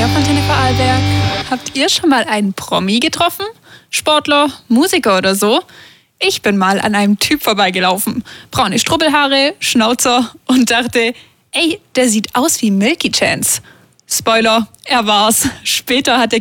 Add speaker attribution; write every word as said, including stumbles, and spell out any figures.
Speaker 1: Tina von Tennis Vorarlberg. Habt ihr schon mal einen Promi getroffen? Sportler, Musiker oder so? Ich bin mal an einem Typ vorbeigelaufen. Braune Strubbelhaare, Schnauzer und dachte, ey, der sieht aus wie Milky Chance. Spoiler, er war's. Später hat er